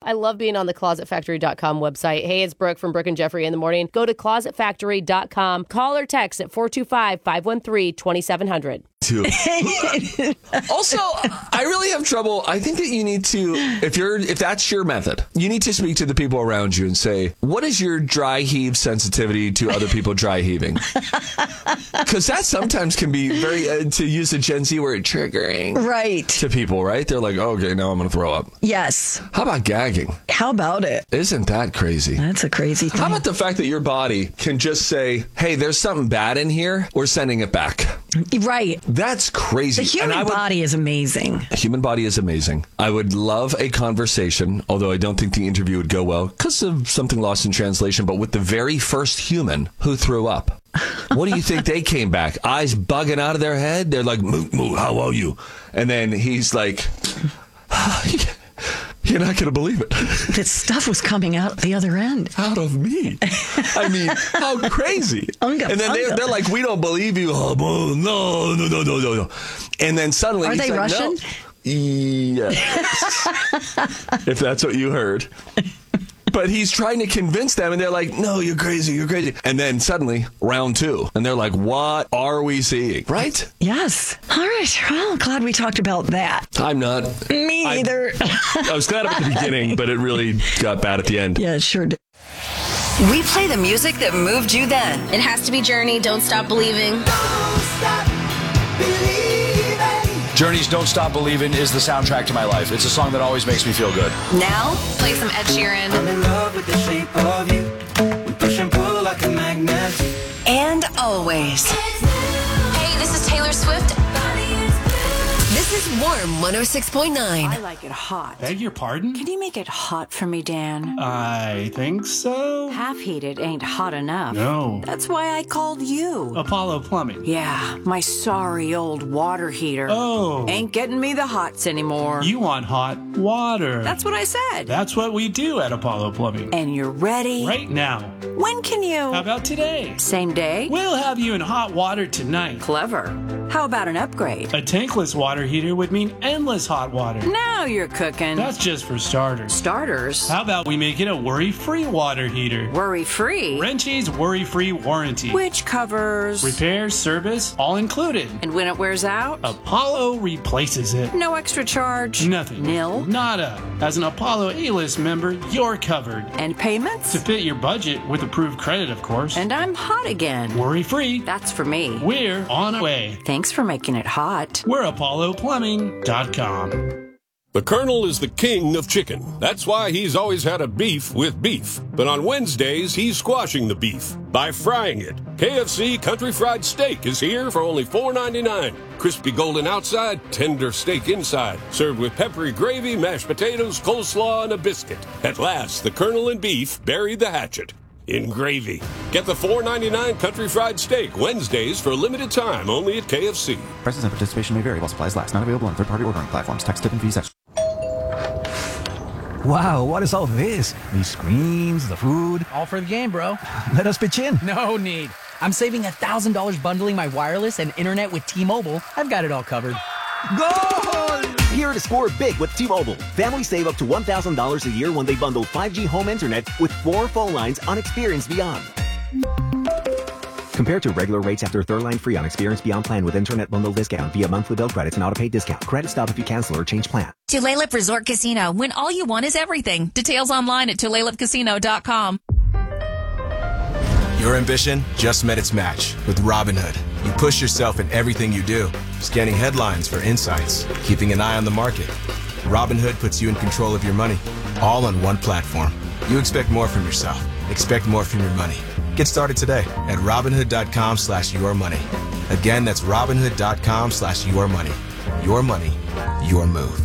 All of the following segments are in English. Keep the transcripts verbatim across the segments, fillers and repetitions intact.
I love being on the closet factory dot com website. Hey, it's Brooke from Brooke and Jeffrey in the morning. Go to closet factory dot com. Call or text at four two five, five one three, two seven zero zero. Also, I really have trouble. I think that you need to, if you're, if that's your method, you need to speak to the people around you and say, what is your dry heave sensitivity to other people dry heaving? Because that sometimes can be very, uh, to use a Gen Z word, triggering. Right. To people, right? They're like, oh, okay, now I'm going to throw up. Yes. How about gagging? How about it? Isn't that crazy? That's a crazy thing. How about the fact that your body can just say, hey, there's something bad in here. We're sending it back. Right. That's crazy. The human and I would, body is amazing. The human body is amazing. I would love a conversation, although I don't think the interview would go well because of something lost in translation, but with the very first human who threw up. What do you think they came back? Eyes bugging out of their head? They're like, moo, moo, how are you? And then he's like, you're not going to believe it. This stuff was coming out the other end. Out of me. I mean, how crazy. Unga, and then they're, they're like, we don't believe you. Oh, no, no, no, no, no, no. And then suddenly Are he's they like, Russian? No. Yes. If that's what you heard. But he's trying to convince them, and they're like, no, you're crazy, you're crazy. And then suddenly, round two. And they're like, what are we seeing? Right? Yes. All right. Well, glad we talked about that. I'm not. Me I, either. I was glad at the beginning, but it really got bad at the end. Yeah, it sure did. We play the music that moved you then. It has to be Journey, Don't Stop Believing. Don't stop believing. Journey's Don't Stop Believing is the soundtrack to my life. It's a song that always makes me feel good. Now, Play some Ed Sheeran. I'm in love with the shape of you. We push and pull like a magnet. and always. Hey, this is Taylor Swift. This is Warm one oh six point nine. I like it hot. Beg your pardon? Can you make it hot for me, Dan? I think so. Half heated ain't hot enough. No. That's why I called you. Apollo Plumbing. Yeah, my sorry old water heater. Oh. Ain't getting me the hots anymore. You want hot water. That's what I said. That's what we do at Apollo Plumbing. And you're ready? Right now. When can you? How about today? Same day? We'll have you in hot water tonight. Clever. How about an upgrade? A tankless water heater would mean endless hot water. Now you're cooking. That's just for starters. Starters? How about we make it a worry-free water heater? Worry-free? Wrenchie's worry-free warranty. Which covers? Repair, service, all included. And when it wears out? Apollo replaces it. No extra charge? Nothing. Nil? Nada. As an Apollo A-list member, you're covered. And payments? To fit your budget with approved credit, of course. And I'm hot again. Worry-free. That's for me. We're on our way. Thanks for making it hot. We're Apollo Plumbing dot com. The Colonel is the king of chicken. That's why he's always had a beef with beef. But on Wednesdays, he's squashing the beef by frying it. K F C Country Fried Steak is here for only four ninety-nine. Crispy golden outside, tender steak inside. Served with peppery gravy, mashed potatoes, coleslaw, and a biscuit. At last, the Colonel and beef buried the hatchet in gravy. Get the four ninety-nine Country Fried Steak Wednesdays for a limited time only at K F C. Prices and participation may vary while supplies last. Not available on third-party ordering platforms. Tax, tip, and fees extra. Wow, what is all this? These screens, the food. All for the game, bro. Let us pitch in. No need. I'm saving one thousand dollars bundling my wireless and internet with T-Mobile. I've got it all covered. Goal! Here to score big with T-Mobile. Families save up to one thousand dollars a year when they bundle five G home internet with four phone lines on Experience Beyond. Compared to regular rates after third line free on Experience Beyond plan with internet bundle discount via monthly bill credits and auto-pay discount. Credit stop if you cancel or change plan. Tulalip Resort Casino, when all you want is everything. Details online at tulalip casino dot com. Your ambition just met its match with Robinhood. You push yourself in everything you do, scanning headlines for insights, keeping an eye on the market. Robinhood puts you in control of your money, all on one platform. You expect more from yourself. Expect more from your money. Get started today at Robinhood dot com slash your money. Again, that's Robinhood dot com slash your money. Your money, your move.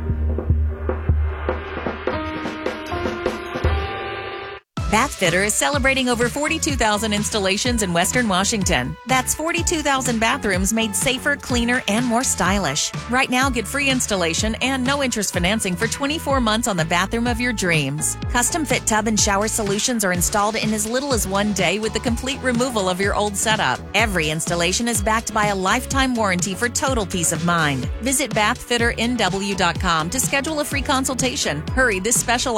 Bathfitter is celebrating over forty-two thousand installations in Western Washington. That's forty-two thousand bathrooms made safer, cleaner, and more stylish. Right now, get free installation and no interest financing for twenty-four months on the bathroom of your dreams. Custom fit tub and shower solutions are installed in as little as one day with the complete removal of your old setup. Every installation is backed by a lifetime warranty for total peace of mind. Visit bath fitter n w dot com to schedule a free consultation. Hurry, this special